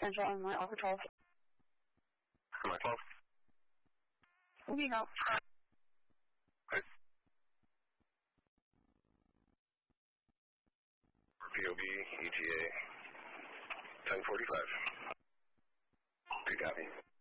Central on my over 12. My 12. Moving out. Okay. POB, ETA, 10:45. Good copy.